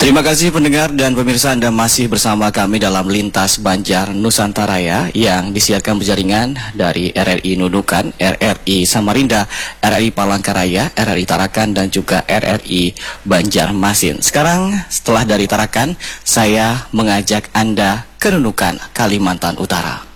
Terima kasih pendengar dan pemirsa, Anda masih bersama kami dalam Lintas Banjar Nusantara yang disiarkan berjaringan dari RRI Nunukan, RRI Samarinda, RRI Palangkaraya, RRI Tarakan, dan juga RRI Banjarmasin. Sekarang setelah dari Tarakan, saya mengajak Anda ke Nunukan, Kalimantan Utara.